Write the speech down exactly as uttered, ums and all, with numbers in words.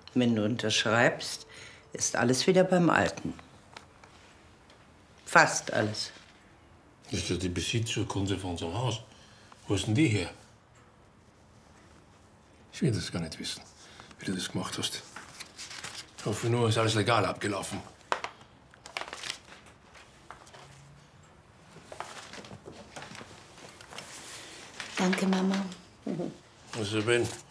Wenn du unterschreibst, ist alles wieder beim Alten. Fast alles. Das ist doch die Besitzurkunde von unserem Haus. Wo ist denn die her? Ich will das gar nicht wissen, wie du das gemacht hast. Ich hoffe nur, ist alles legal abgelaufen. Danke, Mama. Also, Ben,